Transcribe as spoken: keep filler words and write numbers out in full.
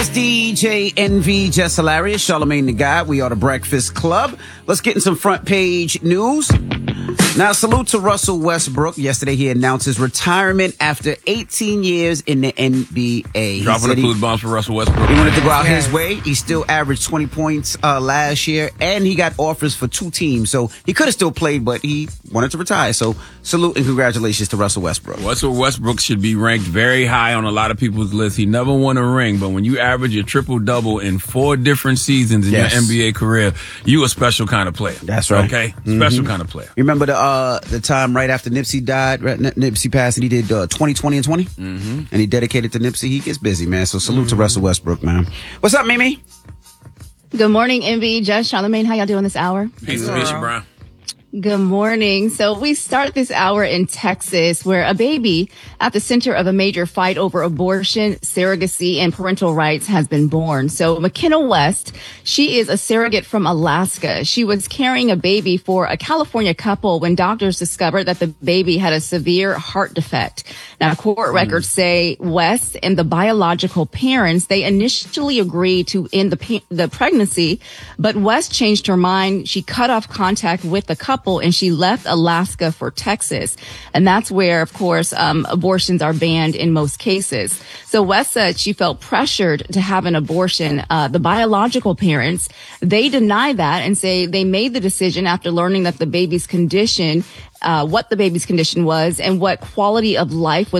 D J N V, Jess Hilarious, Charlamagne the God. We are the Breakfast Club. Let's get in some front page news. Now, salute to Russell Westbrook. Yesterday, he announced his retirement after eighteen years in the N B A. Dropping the food bombs for Russell Westbrook. He wanted to go out yes. his way. He still averaged twenty points uh, last year, and he got offers for two teams. So he could have still played, but he wanted to retire. So salute and congratulations to Russell Westbrook. Russell Westbrook should be ranked very high on a lot of people's list. He never won a ring, but when you average a triple-double in four different seasons in yes. your N B A career, you a special kind of player. That's right. Okay? Mm-hmm. Special kind of player. Remember the uh, the time right after Nipsey died, right? Nipsey passed, and he did uh, twenty, twenty, and twenty? Mm-hmm. And he dedicated to Nipsey. He gets busy, man. So salute mm-hmm. to Russell Westbrook, man. What's up, Mimi? Good morning, N V, Jess, Charlamagne. How y'all doing this hour? Peace to Bishop Brown. Good morning. So we start this hour in Texas, where a baby at the center of a major fight over abortion, surrogacy, and parental rights has been born. So McKenna West, she is a surrogate from Alaska. She was carrying a baby for a California couple when doctors discovered that the baby had a severe heart defect. Now, court mm. records say West and the biological parents, they initially agreed to end the, the pregnancy, but West changed her mind. She cut off contact with the couple and she left Alaska for Texas. And that's where, of course, um, abortions are banned in most cases. So West said she felt pressured to have an abortion. Uh, the biological parents, they deny that and say they made the decision after learning that the baby's condition Uh, what the baby's condition was and what quality of life